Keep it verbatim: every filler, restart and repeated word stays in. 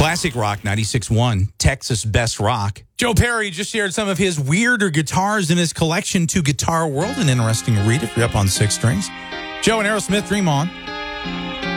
Classic Rock ninety-six point one, Texas Best Rock. Joe Perry just shared some of his weirder guitars in his collection to Guitar World. An interesting read if you're up on six strings. Joe and Aerosmith, Dream On.